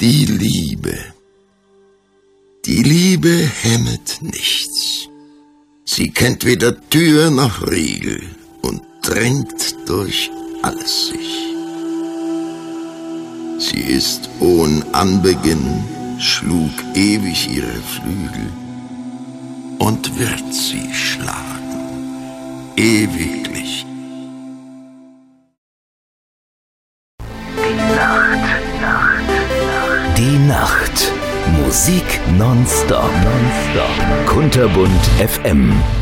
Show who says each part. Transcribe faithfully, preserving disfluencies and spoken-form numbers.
Speaker 1: Die Liebe. Die Liebe hemmet nichts. Sie kennt weder Tür noch Riegel und drängt durch alles sich. Sie ist ohn Anbeginn, schlug ewig ihre Flügel und wird sie schlagen, ewiglich.
Speaker 2: Die Nacht, Nacht, Nacht. Die Nacht. Musik nonstop, nonstop. Kunterbunt F M.